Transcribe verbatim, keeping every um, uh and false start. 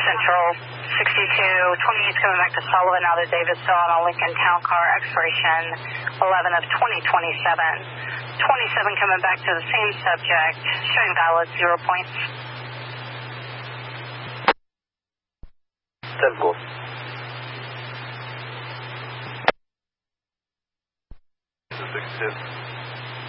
Central sixty-two, twenty-eight's coming back to Sullivan, out of Davisville on a Lincoln Town Car, expiration eleven of twenty twenty-seven. twenty-seven coming back to the same subject, showing valid zero points. ten four. six two.